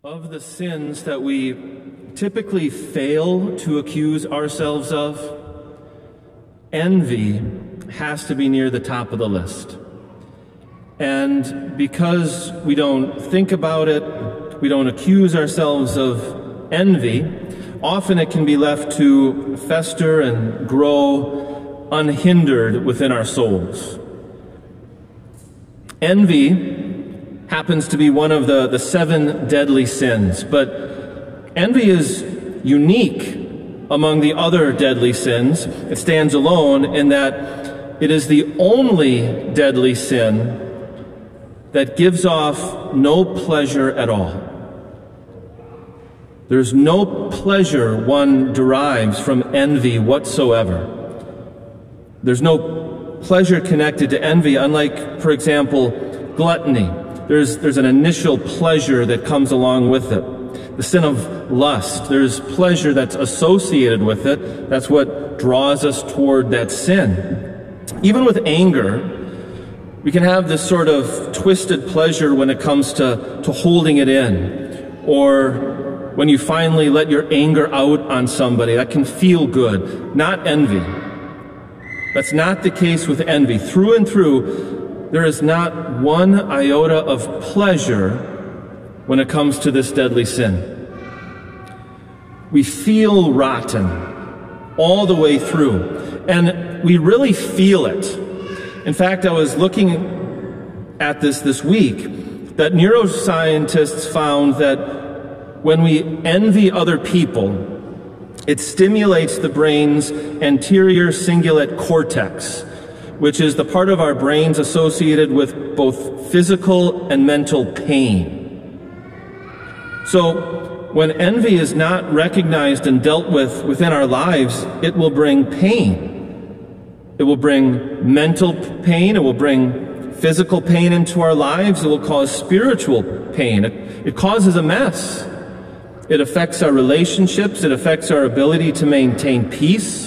Of the sins that we typically fail to accuse ourselves of, envy has to be near the top of the list. And because we don't think about it, we don't accuse ourselves of envy, often it can be left to fester and grow unhindered within our souls. Envy happens to be one of the 7 deadly sins, but envy is unique among the other deadly sins. It stands alone in that it is the only deadly sin that gives off no pleasure at all. There's no pleasure one derives from envy whatsoever. There's no pleasure connected to envy, unlike, for example, gluttony. There's an initial pleasure that comes along with it. The sin of lust, there's pleasure that's associated with it. That's what draws us toward that sin. Even with anger, we can have this sort of twisted pleasure when it comes to holding it in, or when you finally let your anger out on somebody. That can feel good, not envy. That's not the case with envy. Through and through, there is not one iota of pleasure when it comes to this deadly sin. We feel rotten all the way through, and we really feel it. In fact, I was looking at this week, that neuroscientists found that when we envy other people, it stimulates the brain's anterior cingulate cortex, which is the part of our brains associated with both physical and mental pain. So when envy is not recognized and dealt with within our lives, it will bring pain. It will bring mental pain. It will bring physical pain into our lives. It will cause spiritual pain. It causes a mess. It affects our relationships. It affects our ability to maintain peace.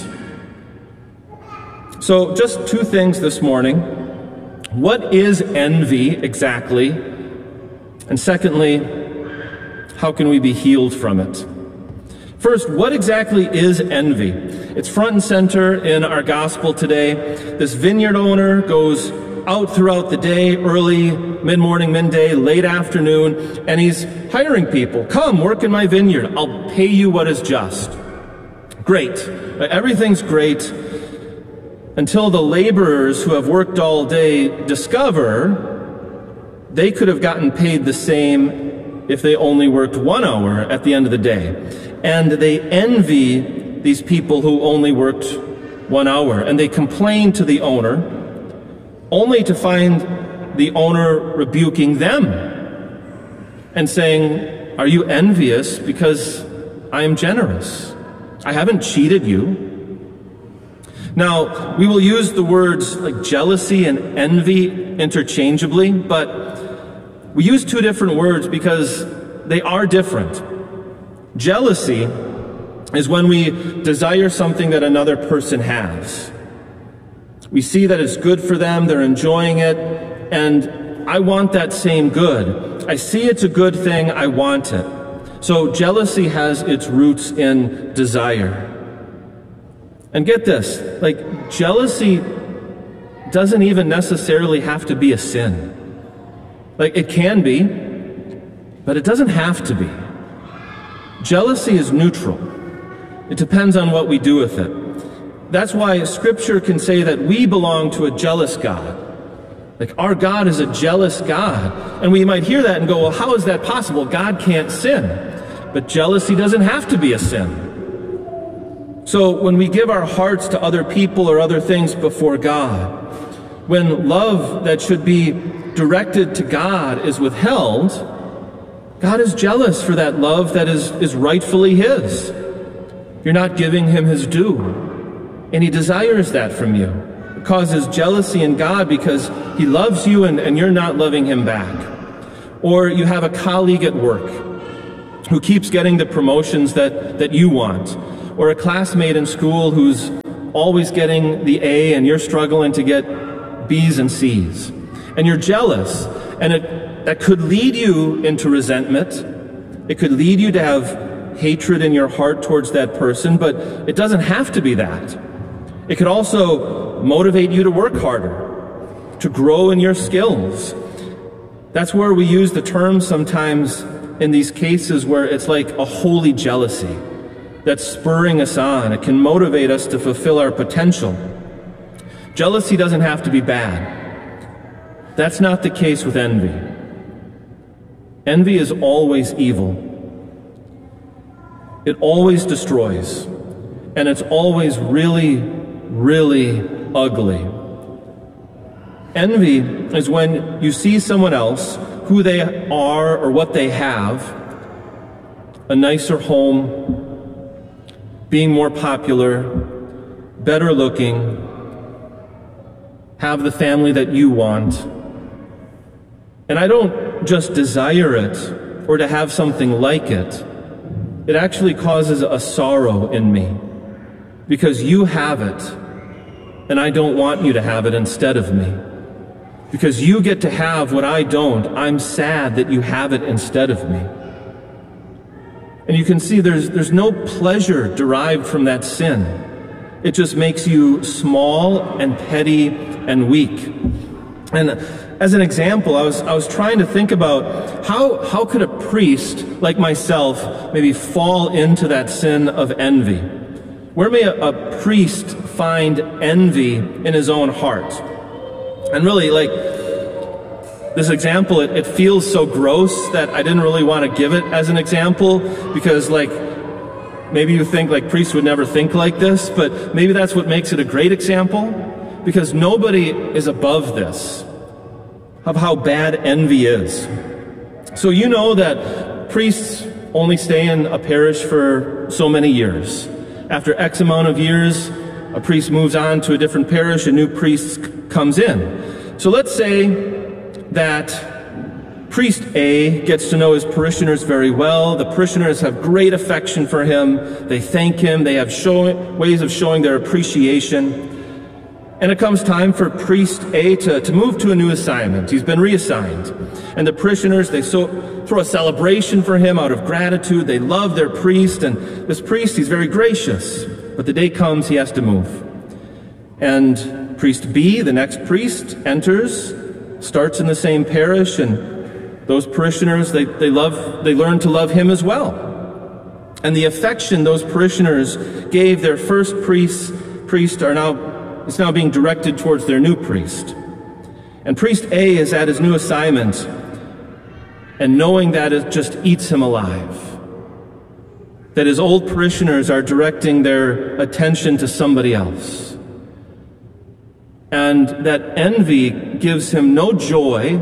So just 2 things this morning. What is envy exactly? And secondly, how can we be healed from it? First, what exactly is envy? It's front and center in our gospel today. This vineyard owner goes out throughout the day, early, mid-morning, midday, late afternoon, and he's hiring people. Come, work in my vineyard. I'll pay you what is just. Great. Everything's great until the laborers who have worked all day discover they could have gotten paid the same if they only worked 1 hour at the end of the day. And they envy these people who only worked 1 hour, and they complain to the owner, only to find the owner rebuking them and saying, "Are you envious because I am generous? I haven't cheated you." Now, we will use the words like jealousy and envy interchangeably, but we use 2 different words because they are different. Jealousy is when we desire something that another person has. We see that it's good for them, they're enjoying it, and I want that same good. I see it's a good thing, I want it. So jealousy has its roots in desire. And get this, like, jealousy doesn't even necessarily have to be a sin. Like, it can be, but it doesn't have to be. Jealousy is neutral. It depends on what we do with it. That's why Scripture can say that we belong to a jealous God. Like, our God is a jealous God. And we might hear that and go, well, how is that possible? God can't sin. But jealousy doesn't have to be a sin. So when we give our hearts to other people or other things before God, when love that should be directed to God is withheld, God is jealous for that love that is rightfully His. You're not giving Him His due, and He desires that from you. It causes jealousy in God because He loves you and you're not loving Him back. Or you have a colleague at work who keeps getting the promotions that you want, or a classmate in school who's always getting the A and you're struggling to get B's and C's. And you're jealous, and that could lead you into resentment, It could lead you to have hatred in your heart towards that person, but it doesn't have to be that. It could also motivate you to work harder, to grow in your skills. That's where we use the term sometimes in these cases where it's like a holy jealousy that's spurring us on. It can motivate us to fulfill our potential. Jealousy doesn't have to be bad. That's not the case with envy. Envy is always evil. It always destroys. And it's always really, really ugly. Envy is when you see someone else, who they are or what they have, a nicer home, being more popular, better looking, have the family that you want. And I don't just desire it or to have something like it. It actually causes a sorrow in me because you have it and I don't want you to have it instead of me. Because you get to have what I don't, I'm sad that you have it instead of me. And you can see there's no pleasure derived from that sin. It just makes you small and petty and weak. And as an example, I was trying to think about how could a priest like myself maybe fall into that sin of envy? Where may a priest find envy in his own heart? And really, like, this example, it feels so gross that I didn't really want to give it as an example because, like, maybe you think, like, priests would never think like this, but maybe that's what makes it a great example, because nobody is above this, of how bad envy is. So you know that priests only stay in a parish for so many years. After X amount of years, a priest moves on to a different parish, a new priest comes in. So let's say that priest A gets to know his parishioners very well. The parishioners have great affection for him. They thank him. They have ways of showing their appreciation. And it comes time for priest A to move to a new assignment. He's been reassigned. And the parishioners, they throw a celebration for him out of gratitude. They love their priest. And this priest, he's very gracious. But the day comes, he has to move. And priest B, the next priest, enters, starts in the same parish, and those parishioners, they learn to love him as well. And the affection those parishioners gave their first priest is now being directed towards their new priest. And priest A is at his new assignment, and knowing that, it just eats him alive. That his old parishioners are directing their attention to somebody else. And that envy gives him no joy.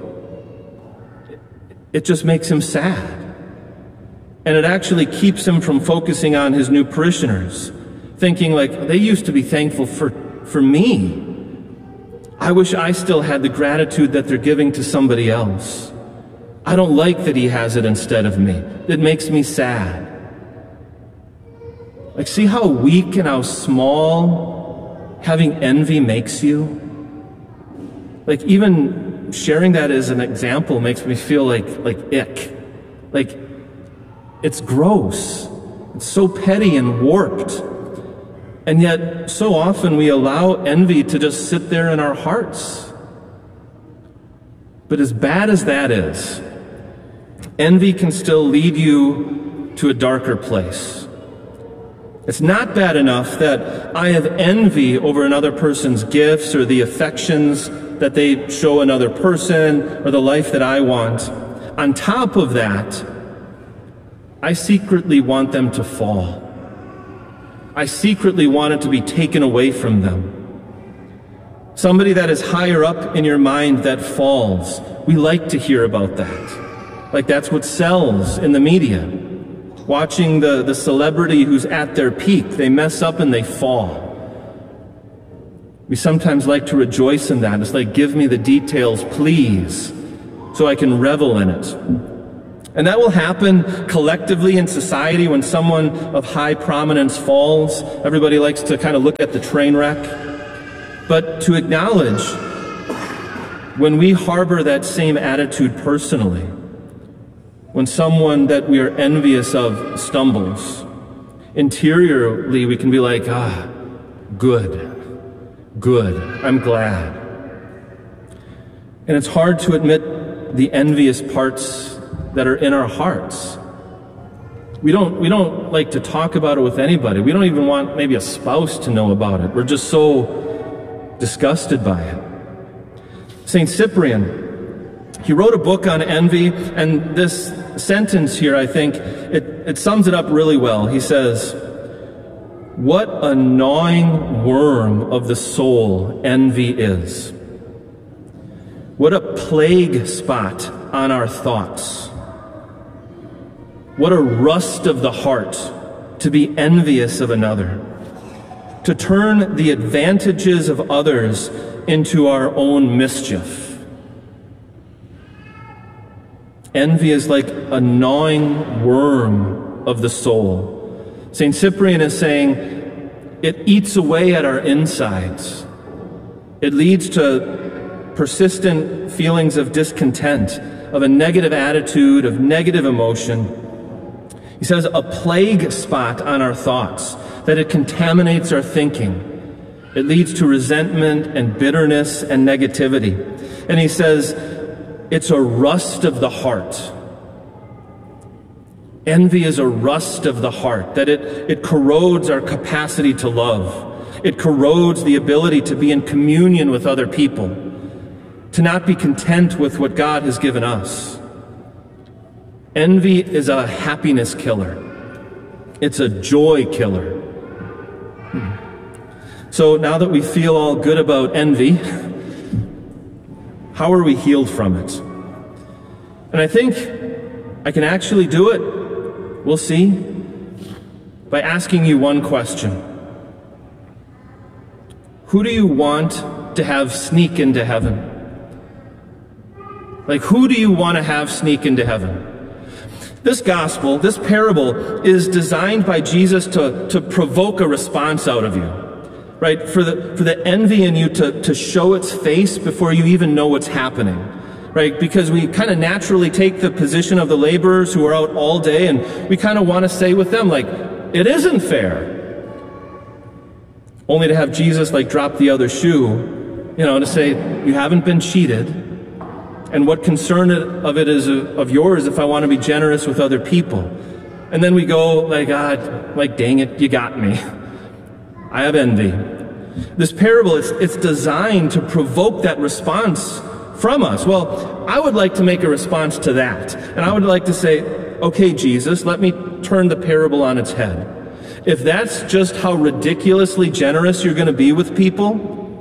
It just makes him sad. And it actually keeps him from focusing on his new parishioners, thinking like, they used to be thankful for me. I wish I still had the gratitude that they're giving to somebody else. I don't like that he has it instead of me. It makes me sad. Like, see how weak and how small having envy makes you? Like, even sharing that as an example makes me feel like ick. Like, it's gross. It's so petty and warped. And yet, so often we allow envy to just sit there in our hearts. But as bad as that is, envy can still lead you to a darker place. It's not bad enough that I have envy over another person's gifts or the affections that they show another person or the life that I want. On top of that, I secretly want them to fall. I secretly want it to be taken away from them. Somebody that is higher up in your mind that falls, we like to hear about that. Like, that's what sells in the media. Watching the celebrity who's at their peak, they mess up and they fall. We sometimes like to rejoice in that. It's like, give me the details, please, so I can revel in it. And that will happen collectively in society when someone of high prominence falls. Everybody likes to kind of look at the train wreck. But to acknowledge when we harbor that same attitude personally, when someone that we are envious of stumbles, interiorly we can be like, good, I'm glad. And it's hard to admit the envious parts that are in our hearts. We don't like to talk about it with anybody. We don't even want maybe a spouse to know about it. We're just so disgusted by it. St. Cyprian, he wrote a book on envy, and this sentence here, I think, it sums it up really well. He says, "What a gnawing worm of the soul envy is. What a plague spot on our thoughts. What a rust of the heart to be envious of another, to turn the advantages of others into our own mischief." Envy is like a gnawing worm of the soul. St. Cyprian is saying it eats away at our insides. It leads to persistent feelings of discontent, of a negative attitude, of negative emotion. He says a plague spot on our thoughts, that it contaminates our thinking. It leads to resentment and bitterness and negativity. And he says it's a rust of the heart. Envy is a rust of the heart, that it corrodes our capacity to love. It corrodes the ability to be in communion with other people, to not be content with what God has given us. Envy is a happiness killer. It's a joy killer. So now that we feel all good about envy, how are we healed from it? And I think I can actually do it, we'll see, by asking you one question. Who do you want to have sneak into heaven? Like, who do you want to have sneak into heaven? This gospel, this parable, is designed by Jesus to provoke a response out of you, right? For the envy in you to show its face before you even know what's happening, right? Because we kind of naturally take the position of the laborers who are out all day, and we kind of want to say with them, like, it isn't fair. Only to have Jesus, like, drop the other shoe, to say, you haven't been cheated. And what concern of it is of yours if I want to be generous with other people? And then we go like, dang it, you got me. I have envy. This parable, it's designed to provoke that response from us. Well, I would like to make a response to that. And I would like to say, okay, Jesus, let me turn the parable on its head. If that's just how ridiculously generous you're going to be with people,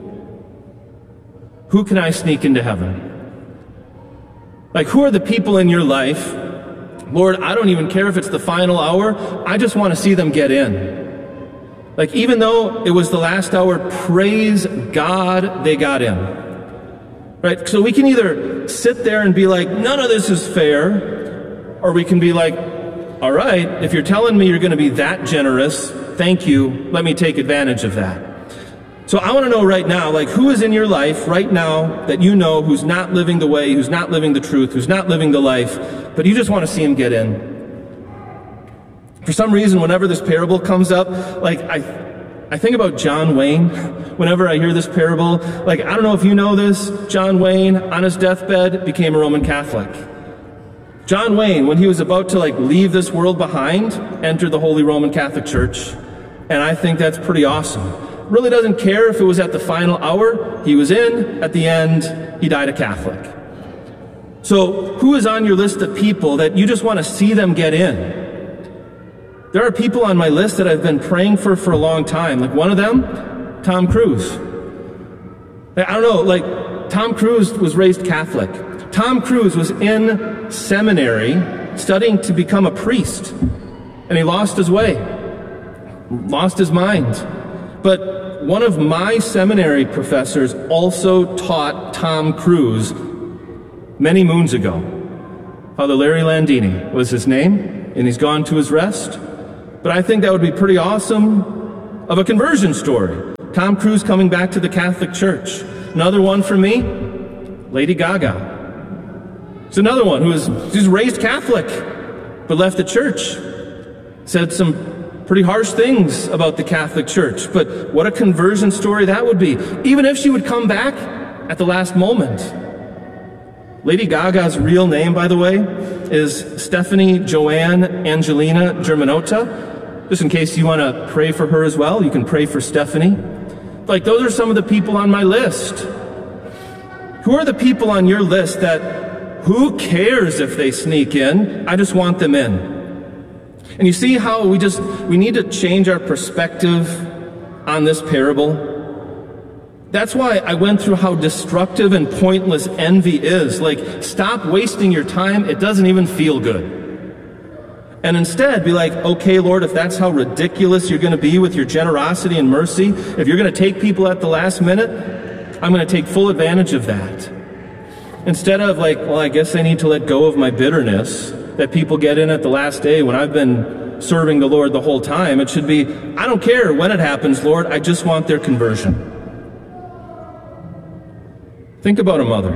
who can I sneak into heaven? Like, who are the people in your life? Lord, I don't even care if it's the final hour. I just want to see them get in. Like, even though it was the last hour, praise God, they got in. Right? So we can either sit there and be like, none of this is fair, or we can be like, all right, if you're telling me you're going to be that generous, thank you, let me take advantage of that. So I want to know right now, like, who is in your life right now that you know who's not living the way, who's not living the truth, who's not living the life, but you just want to see him get in. For some reason, whenever this parable comes up, like, I think about John Wayne. Whenever I hear this parable, like, I don't know if you know this, John Wayne, on his deathbed, became a Roman Catholic. John Wayne, when he was about to, like, leave this world behind, entered the Holy Roman Catholic Church. And I think that's pretty awesome. Really doesn't care if it was at the final hour. He was in. At the end, he died a Catholic. So who is on your list of people that you just want to see them get in? There are people on my list that I've been praying for a long time. Like, one of them, Tom Cruise. I don't know, like, Tom Cruise was raised Catholic. Tom Cruise was in seminary studying to become a priest. And he lost his way. Lost his mind. But one of my seminary professors also taught Tom Cruise many moons ago. Father Larry Landini was his name, and he's gone to his rest. But I think that would be pretty awesome of a conversion story. Tom Cruise coming back to the Catholic Church. Another one for me, Lady Gaga. There's another one who's raised Catholic, but left the church. Said some pretty harsh things about the Catholic Church, but what a conversion story that would be, even if she would come back at the last moment. Lady Gaga's real name, by the way, is Stephanie Joanne Angelina Germanotta. Just in case you want to pray for her as well, you can pray for Stephanie. Like, those are some of the people on my list. Who are the people on your list that, who cares if they sneak in? I just want them in. And you see how we need to change our perspective on this parable? That's why I went through how destructive and pointless envy is. Like, stop wasting your time. It doesn't even feel good. And instead, be like, okay, Lord, if that's how ridiculous you're going to be with your generosity and mercy, if you're going to take people at the last minute, I'm going to take full advantage of that. Instead of like, well, I guess I need to let go of my bitterness that people get in at the last day when I've been serving the Lord the whole time. It should be, I don't care when it happens, Lord, I just want their conversion. Think about a mother.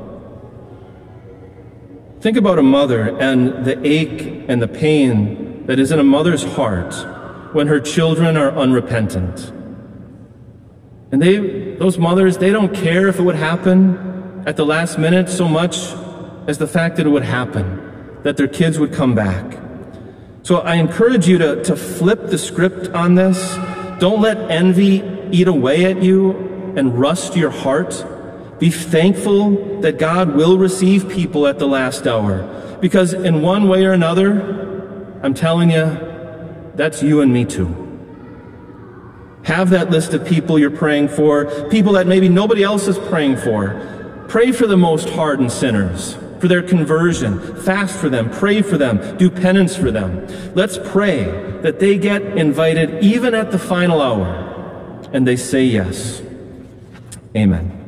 Think about a mother and the ache and the pain that is in a mother's heart when her children are unrepentant. And those mothers, they don't care if it would happen at the last minute so much as the fact that it would happen, that their kids would come back. So I encourage you to flip the script on this. Don't let envy eat away at you and rust your heart. Be thankful that God will receive people at the last hour. Because in one way or another, I'm telling you, that's you and me too. Have that list of people you're praying for, people that maybe nobody else is praying for. Pray for the most hardened sinners, for their conversion. Fast for them, pray for them, do penance for them. Let's pray that they get invited even at the final hour, and they say yes. Amen.